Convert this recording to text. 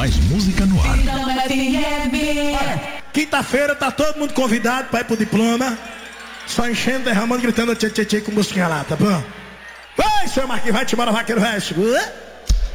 mais música no ar. Quinta-feira tá todo mundo convidado pra ir pro diploma. Só enchendo, derramando, gritando tchê tchê tchê com musiquinha lá, tá bom? Vai, seu Marquinhos, vai te embora, vaqueiro velho.